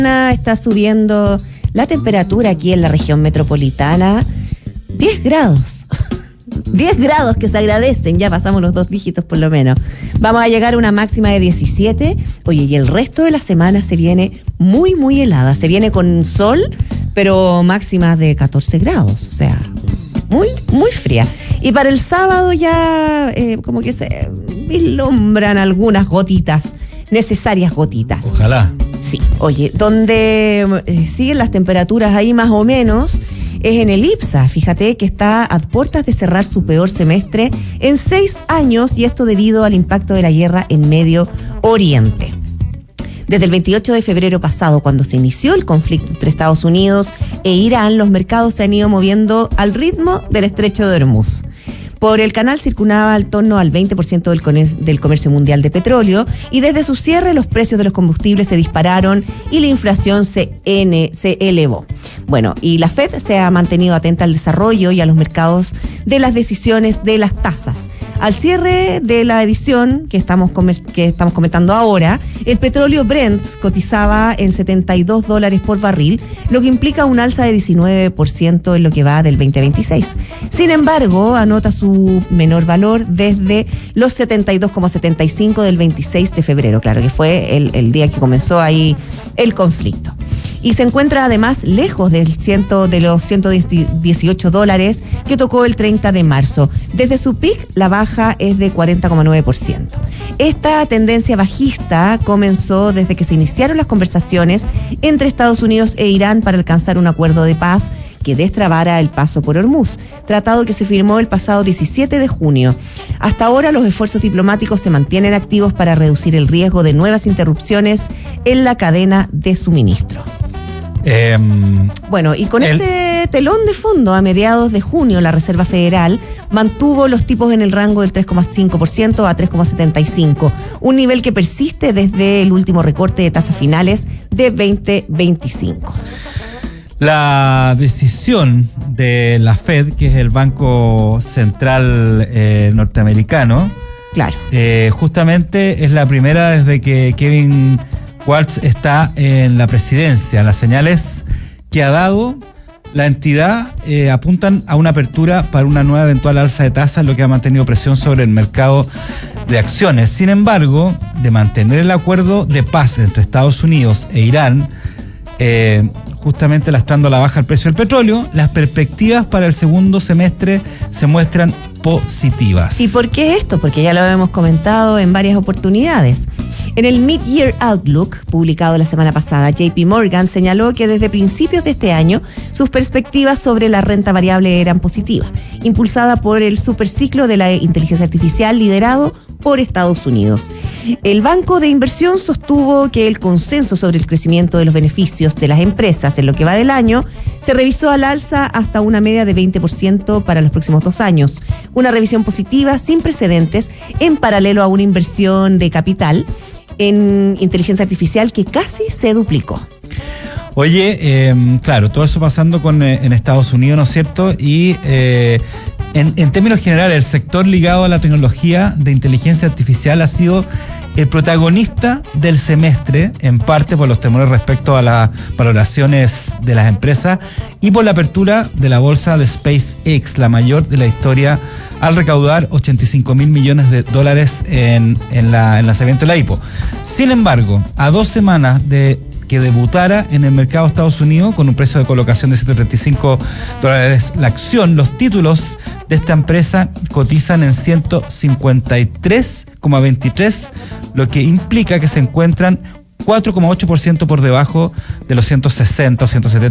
Está subiendo la temperatura aquí en la región metropolitana 10 grados. 10 grados que se agradecen, ya pasamos los 2 dígitos por lo menos. Vamos a llegar a una máxima de 17. Oye, y el resto de la semana se viene muy, muy helada. Se viene con sol, pero máximas de 14 grados. O sea, muy, muy fría. Y para el sábado ya como que se vislumbran algunas gotitas, necesarias gotitas. Ojalá. Sí, oye, donde siguen las temperaturas ahí más o menos es en el IPSA. Fíjate que está a puertas de cerrar su peor semestre en 6 años, y esto debido al impacto de la guerra en Medio Oriente. Desde el 28 de febrero pasado, cuando se inició el conflicto entre Estados Unidos e Irán, los mercados se han ido moviendo al ritmo del estrecho de Hormuz. Por el canal circulaba al torno al 20% del comercio mundial de petróleo, y desde su cierre los precios de los combustibles se dispararon y la inflación se elevó. Bueno, y la FED se ha mantenido atenta al desarrollo y a los mercados de las decisiones de las tasas. Al cierre de la edición que estamos comentando ahora, el petróleo Brent cotizaba en $72 por barril, lo que implica un alza de 19% en lo que va del 2026. Sin embargo, anota su menor valor desde los 72,75 del 26 de febrero, claro que fue el día que comenzó ahí el conflicto. Y se encuentra además lejos de los $118 que tocó el 30 de marzo. Desde su pic, la baja es de 40,9%. Esta tendencia bajista comenzó desde que se iniciaron las conversaciones entre Estados Unidos e Irán para alcanzar un acuerdo de paz que destrabara el paso por Hormuz, tratado que se firmó el pasado 17 de junio. Hasta ahora los esfuerzos diplomáticos se mantienen activos para reducir el riesgo de nuevas interrupciones en la cadena de suministro. Bueno, y con este telón de fondo, a mediados de junio, la Reserva Federal mantuvo los tipos en el rango del 3,5% a 3,75%, un nivel que persiste desde el último recorte de tasas finales de 2025. La decisión de la Fed, que es el Banco Central norteamericano, claro, justamente es la primera desde que Kevin Warsh está en la presidencia. Las señales que ha dado la entidad apuntan a una apertura para una nueva eventual alza de tasas, lo que ha mantenido presión sobre el mercado de acciones. Sin embargo, de mantener el acuerdo de paz entre Estados Unidos e Irán, justamente lastrando a la baja el precio del petróleo, las perspectivas para el segundo semestre se muestran positivas. ¿Y por qué esto? Porque ya lo hemos comentado en varias oportunidades. En el Mid-Year Outlook, publicado la semana pasada, JP Morgan señaló que desde principios de este año sus perspectivas sobre la renta variable eran positivas, impulsada por el superciclo de la inteligencia artificial liderado por Estados Unidos. El banco de inversión sostuvo que el consenso sobre el crecimiento de los beneficios de las empresas en lo que va del año se revisó al alza hasta una media de 20% para los próximos 2 años, una revisión positiva sin precedentes en paralelo a una inversión de capital en inteligencia artificial que casi se duplicó. Oye, claro, todo eso pasando en Estados Unidos, ¿no es cierto? Y en términos generales, el sector ligado a la tecnología de inteligencia artificial ha sido el protagonista del semestre, en parte por los temores respecto a las valoraciones de las empresas y por la apertura de la bolsa de SpaceX, la mayor de la historia, al recaudar $85 mil millones en el lanzamiento de la IPO. Sin embargo, a 2 semanas de que debutara en el mercado de Estados Unidos con un precio de colocación de $135 la acción, los títulos de esta empresa cotizan en 153,23, lo que implica que se encuentran 4,8% por debajo de los 160 o 170